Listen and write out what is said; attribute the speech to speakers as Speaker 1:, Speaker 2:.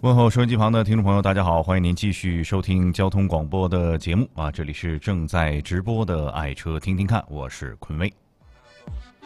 Speaker 1: 问候收音机旁的听众朋友，大家好，欢迎您继续收听交通广播的节目啊！这里是正在直播的爱车听听看，我是坤威。